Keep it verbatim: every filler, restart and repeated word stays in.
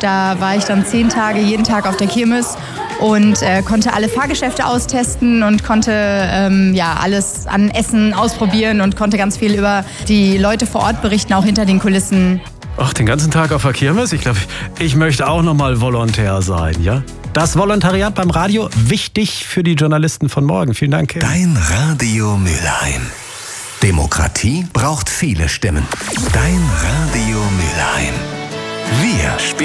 Da war ich dann zehn Tage, jeden Tag auf der Kirmes und äh, konnte alle Fahrgeschäfte austesten und konnte ähm, ja, alles an Essen ausprobieren und konnte ganz viel über die Leute vor Ort berichten, auch hinter den Kulissen. Ach, den ganzen Tag auf der Kirmes? Ich glaube, ich möchte auch noch mal Volontär sein, ja? Das Volontariat beim Radio, wichtig für die Journalisten von morgen. Vielen Dank, Kim. Dein Radio Mülheim. Demokratie braucht viele Stimmen. Dein Radio Mülheim. Wir spielen